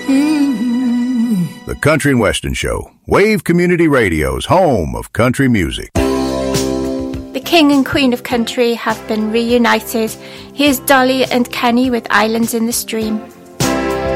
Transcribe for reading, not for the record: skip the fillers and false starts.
The Country and Western Show, Wave Community Radio's home of country music. The King and Queen of Country have been reunited. Here's Dolly and Kenny with Islands in the Stream.